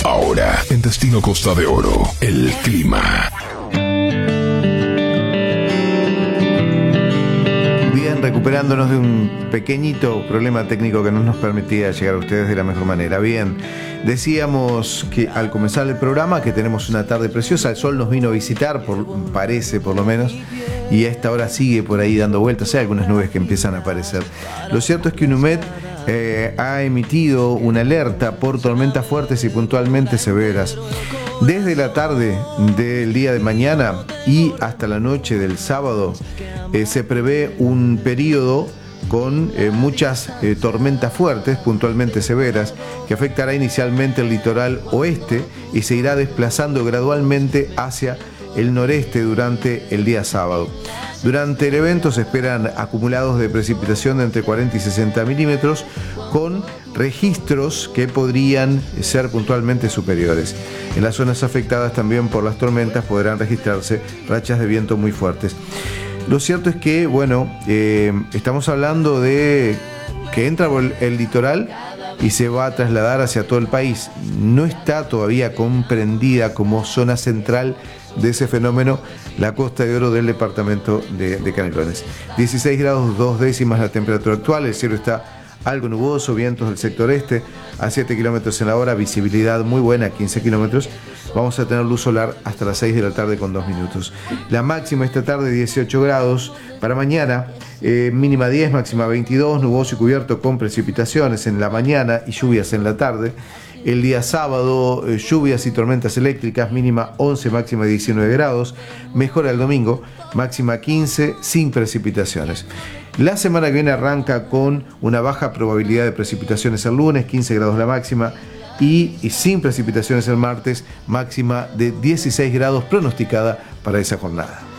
Ahora, en Destino Costa de Oro, el clima. Bien, recuperándonos de un pequeñito problema técnico que no nos permitía llegar a ustedes de la mejor manera. Bien, decíamos que al comenzar el programa que tenemos una tarde preciosa, el sol nos vino a visitar, parece por lo menos, y a esta hora sigue por ahí dando vueltas, hay algunas nubes que empiezan a aparecer. Lo cierto es que UNUMED ha emitido una alerta por tormentas fuertes y puntualmente severas. Desde la tarde del día de mañana y hasta la noche del sábado se prevé un periodo con muchas tormentas fuertes, puntualmente severas, que afectará inicialmente el litoral oeste y se irá desplazando gradualmente hacia el noreste durante el día sábado. Durante el evento se esperan acumulados de precipitación de entre 40 y 60 milímetros, con registros que podrían ser puntualmente superiores. En las zonas afectadas también por las tormentas podrán registrarse rachas de viento muy fuertes. Lo cierto es que, estamos hablando de que entra por el litoral y se va a trasladar hacia todo el país. No está todavía comprendida como zona central de ese fenómeno la Costa de Oro del departamento de Canelones. 16 grados 2 décimas la temperatura actual, el cielo está algo nuboso, vientos del sector este a 7 kilómetros en la hora, visibilidad muy buena, 15 kilómetros. Vamos a tener luz solar hasta las 6 de la tarde con 2 minutos. La máxima esta tarde 18 grados. Para mañana mínima 10, máxima 22, nuboso y cubierto con precipitaciones en la mañana y lluvias en la tarde. El día sábado, lluvias y tormentas eléctricas, mínima 11, máxima 19 grados. Mejora el domingo, máxima 15, sin precipitaciones. La semana que viene arranca con una baja probabilidad de precipitaciones el lunes, 15 grados la máxima, y sin precipitaciones el martes, máxima de 16 grados pronosticada para esa jornada.